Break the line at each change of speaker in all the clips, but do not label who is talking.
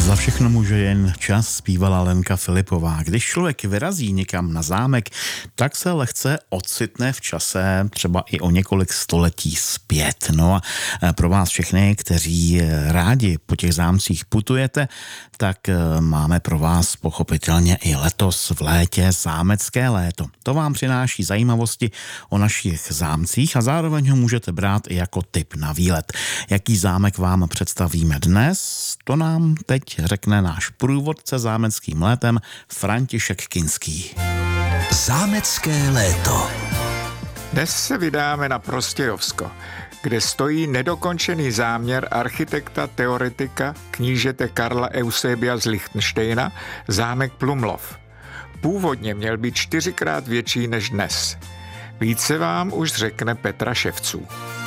Za všechno může jen čas, zpívala Lenka Filipová. Když člověk vyrazí někam na zámek, tak se lehce ocitne v čase třeba i o několik století zpět. No a pro vás všechny, kteří rádi po těch zámcích putujete, tak máme pro vás pochopitelně i letos v létě zámecké léto. To vám přináší zajímavosti o našich zámcích a zároveň ho můžete brát i jako tip na výlet. Jaký zámek vám představíme dnes, to nám teď řekne náš průvodce zámeckým létem František Kinský.
Zámecké léto.
Dnes se vydáme na Prostějovsko, kde stojí nedokončený záměr architekta, teoretika, knížete Karla Eusebia z Lichtenštejna, zámek Plumlov. Původně měl být 4krát větší než dnes. Více vám už řekne Petra Ševců.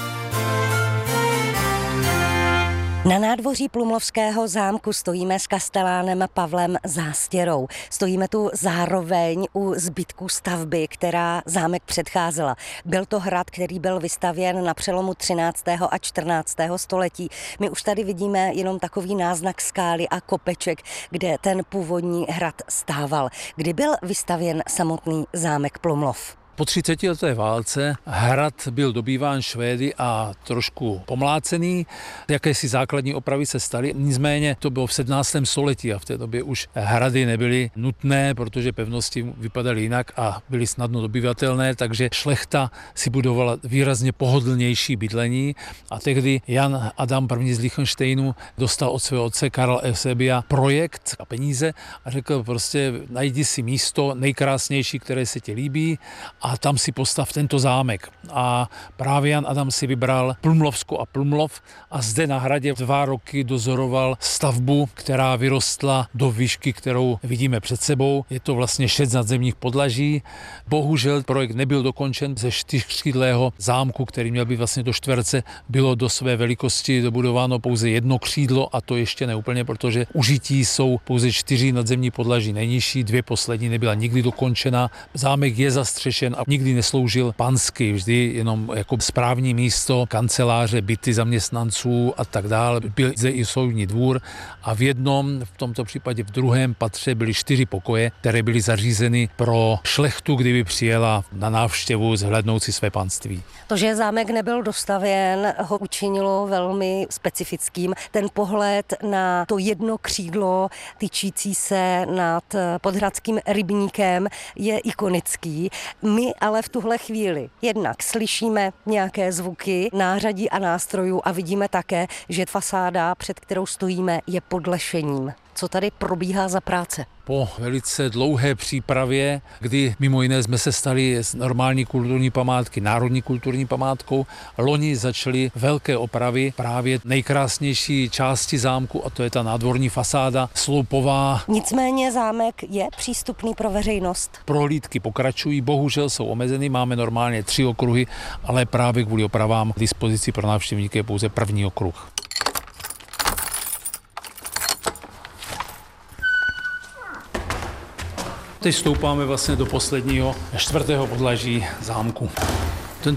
Na nádvoří Plumlovského zámku stojíme s kastelánem Pavlem Zástěrou. Stojíme tu zároveň u zbytků stavby, která zámek předcházela. Byl to hrad, který byl vystavěn na přelomu 13. a 14. století. My už tady vidíme jenom takový náznak skály a kopeček, kde ten původní hrad stával. Kdy byl vystavěn samotný zámek Plumlov?
Po 30leté válce hrad byl dobýván Švédy a trošku pomlácený. Jakési základní opravy se staly. Nicméně to bylo v 17. století a v té době už hrady nebyly nutné, protože pevnosti vypadaly jinak a byly snadno dobývatelné, takže šlechta si budovala výrazně pohodlnější bydlení a tehdy Jan Adam I. z Lichtenštejnu dostal od svého otce Karla Eusebia projekt a peníze a řekl prostě najdi si místo nejkrásnější, které se ti líbí, a tam si postav tento zámek. A právě Jan Adam si vybral Plumlovsko a Plumlov a zde na hradě 2 roky dozoroval stavbu, která vyrostla do výšky, kterou vidíme před sebou. Je to vlastně 6 nadzemních podlaží. Bohužel projekt nebyl dokončen. Ze 4křídlého zámku, který měl být vlastně do čtverce, bylo do své velikosti dobudováno pouze 1 křídlo a to ještě neúplně, protože užití jsou pouze 4 nadzemní podlaží nejnižší, 2 poslední nebyla nikdy dokončena. Zámek je zastřešen a nikdy nesloužil pansky, vždy jenom jako správní místo, kanceláře, byty zaměstnanců a tak dále. Byl zde i soudní dvůr a v tomto případě v 2. patře byly 4 pokoje, které byly zařízeny pro šlechtu, kdyby přijela na návštěvu zhlédnout si své panství.
To, že zámek nebyl dostavěn, ho učinilo velmi specifickým. Ten pohled na to 1 křídlo tyčící se nad podhradským rybníkem je ikonický. My ale v tuhle chvíli jednak slyšíme nějaké zvuky, nářadí a nástrojů a vidíme také, že fasáda, před kterou stojíme, je pod lešením. Co tady probíhá za práce?
Po velice dlouhé přípravě, kdy mimo jiné jsme se stali z normální kulturní památky národní kulturní památkou, loni začaly velké opravy právě nejkrásnější části zámku a to je ta nádvorní fasáda sloupová.
Nicméně zámek je přístupný pro veřejnost.
Prohlídky pokračují, bohužel jsou omezeny, máme normálně 3 okruhy, ale právě kvůli opravám k dispozici pro návštěvníky je pouze 1. okruh. Teď stoupáme vlastně do posledního 4. podlaží zámku.